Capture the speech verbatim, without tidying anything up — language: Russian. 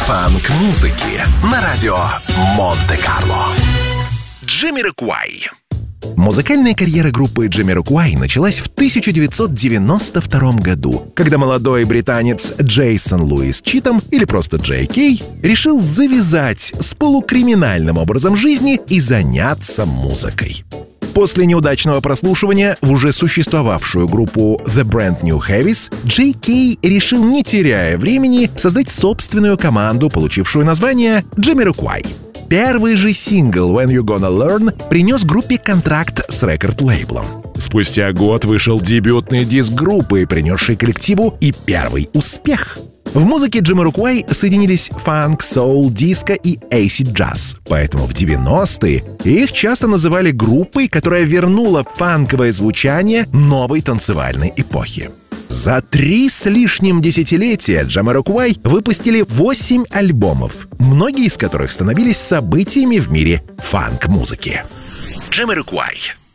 фанк-музыки на радио Монте-Карло. Джамирокуай. Музыкальная карьера группы Джамирокуай началась в тысяча девятьсот девяносто втором году, когда молодой британец Джейсон Луис Читом, или просто Джей Кей, решил завязать с полукриминальным образом жизни и заняться музыкой. После неудачного прослушивания в уже существовавшую группу The Brand New Heavies, Джей Кей решил, не теряя времени, создать собственную команду, получившую название Джамирокуай. Первый же сингл «When You Gonna Learn» принес группе контракт с рекорд-лейблом. Спустя год вышел дебютный диск группы, принесший коллективу и первый успех. В музыке Джамирокуай соединились фанк, соул, диско и эйсид джаз, поэтому в девяностые их часто называли группой, которая вернула фанковое звучание новой танцевальной эпохи. За три с лишним десятилетия Джамирокуай выпустили восемь альбомов, многие из которых становились событиями в мире фанк-музыки. Джамирокуай.